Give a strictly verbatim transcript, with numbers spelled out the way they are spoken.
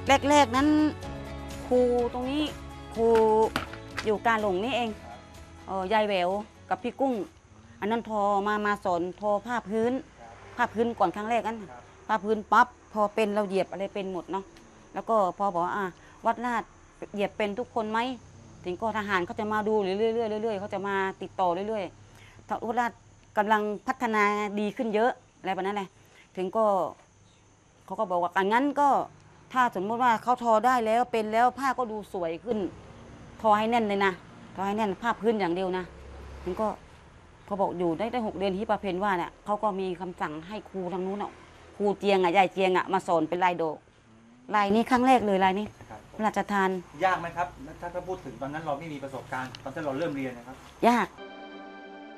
แรกๆนั้นครูตรงนี้ครูอยู่การหลงนี่เองเออยายแหววกับพี่กุ้งอันนั้นทอมามาสอนทอผ้าพื้นผ้าพื้นก่อนครั้งแรกนั้นผ้าพื้นปั๊บพอเป็นเราเหยียบอะไรเป็นหมดเนาะแล้วก็พอบอกอ่ะวัดลาดเหยียบเป็นทุกคนไหมถึงก็ทหารเขาจะมาดูเรื่อยๆเรื่อยๆเขาจะมาติดต่อเรื่อยๆวัดลาดกำลังพัฒนาดีขึ้นเยอะอะไรแบบนั้นแหละถึงก็เขาก็บอกว่าอันงั้นก็ถ้าสมมติว่าเขาทอได้แล้วเป็นแล้วผ้าก็ดูสวยขึ้นทอให้แน่นเลยนะทอให้แน่นผ้าพื้นอย่างเดียวนะถึงก็เขาบอกอยู่ได้ได้หกเดือนที่ประเพณว่าเนี่ยเขาก็มีคำสั่งให้ครูทางนู้นอ่ะครูเจียงอ่ะยายเจียงอ่ะมาสอนเป็นลายโดกลายนี้ครั้งแรกเลยลายนี้พระราชทานยากไหมครับถ้าถ้าพูดถึงตอนนั้นเราไม่มีประสบการณ์ตอนที่เราเริ่มเรียนนะครับยาก